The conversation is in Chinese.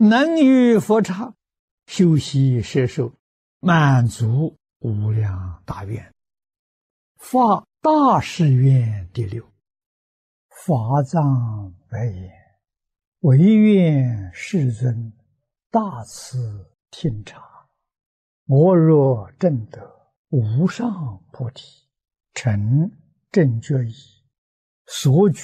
能于佛刹，修习摄受，满足无量大愿，发大誓愿第六。法藏白言：唯愿世尊大慈听察，我若证得无上菩提，成正觉已，所举